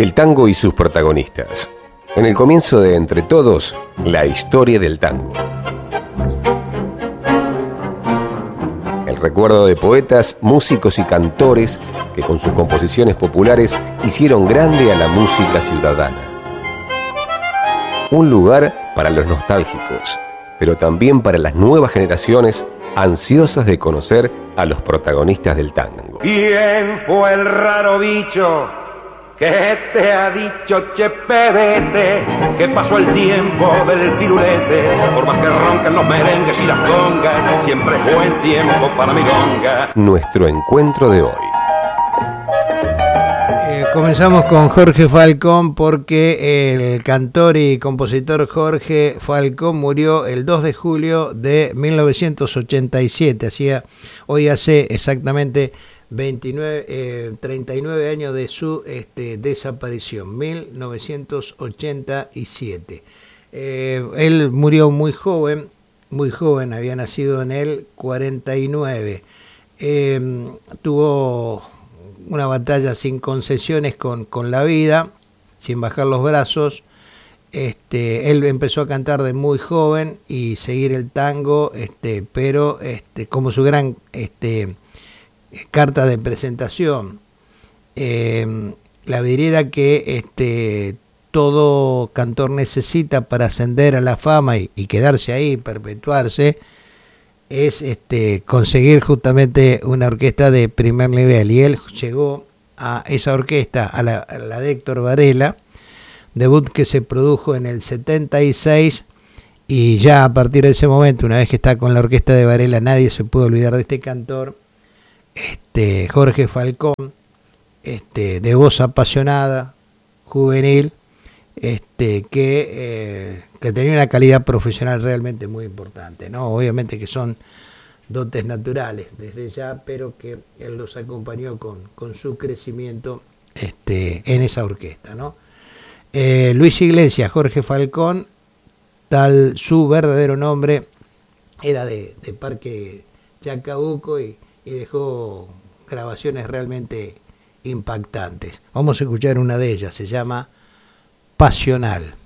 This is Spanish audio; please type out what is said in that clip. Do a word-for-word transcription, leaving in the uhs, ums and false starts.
El tango y sus protagonistas. En el comienzo de Entre Todos, la historia del tango. El recuerdo de poetas, músicos y cantores que con sus composiciones populares hicieron grande a la música ciudadana. Un lugar para los nostálgicos, pero también para las nuevas generaciones ansiosas de conocer a los protagonistas del tango. ¿Quién fue el raro bicho que te ha dicho, che pebete, que pasó el tiempo del firulete? Por más que roncan los merengues y las congas, siempre es buen tiempo para milonga. Nuestro encuentro de hoy. Eh, comenzamos con Jorge Falcón porque el cantor y compositor Jorge Falcón murió el dos de julio de mil novecientos ochenta y siete. Hacía, hoy hace exactamente veintinueve, eh, treinta y nueve años de su este, desaparición, mil novecientos ochenta y siete. Eh, él murió muy joven, muy joven, había nacido en el cuarenta y nueve. Eh, tuvo una batalla sin concesiones con, con la vida, sin bajar los brazos. Este, él empezó a cantar de muy joven y seguir el tango, este, pero este, como su gran este, carta de presentación, eh, la vidriera que este, todo cantor necesita para ascender a la fama y, y quedarse ahí, perpetuarse, es este, conseguir justamente una orquesta de primer nivel. Y él llegó a esa orquesta, a la, a la de Héctor Varela, debut que se produjo en el setenta y seis, y ya a partir de ese momento, una vez que está con la orquesta de Varela, nadie se puede olvidar de este cantor, este, Jorge Falcón, este, de voz apasionada, juvenil, este, que, eh, que tenía una calidad profesional realmente muy importante, ¿no? Obviamente que son dotes naturales desde ya, pero que él los acompañó con, con su crecimiento este, en esa orquesta, ¿no? Eh, Luis Iglesias, Jorge Falcón, tal su verdadero nombre, era de, de Parque Chacabuco y, y dejó grabaciones realmente impactantes. Vamos a escuchar una de ellas, se llama Pasional.